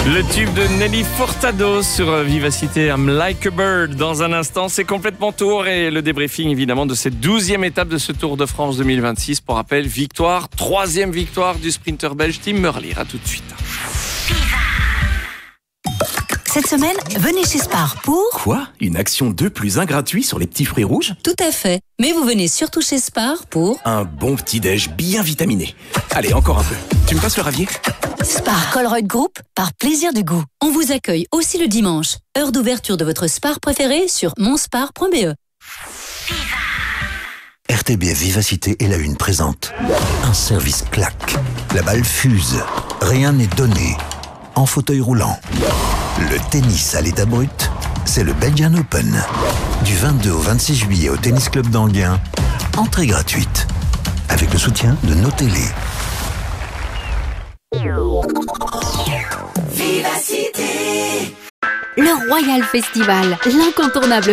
Le tube de Nelly Furtado sur Vivacité, I'm Like a Bird. Dans un instant, c'est complètement tour et le débriefing évidemment de cette 12e étape de ce Tour de France 2026. Pour rappel, victoire, 3e victoire du sprinter belge Tim Merlier. À tout de suite. Cette semaine, venez chez Spar pour... Quoi ? Une action 2 plus 1 gratuit sur les petits fruits rouges ? Tout à fait. Mais vous venez surtout chez Spar pour... Un bon petit-déj bien vitaminé. Allez, encore un peu. Tu me passes le ravier ? Spar Colruyt Group, par plaisir du goût. On vous accueille aussi le dimanche. Heure d'ouverture de votre Spar préféré sur monspar.be. RTBF Vivacité et la Une présente un service claque. La balle fuse. Rien n'est donné. En fauteuil roulant. Le tennis à l'état brut, c'est le Belgian Open. Du 22 au 26 juillet au Tennis Club d'Anguin. Entrée gratuite. Avec le soutien de nos télés. Vivacité. Le Royal Festival, l'incontournable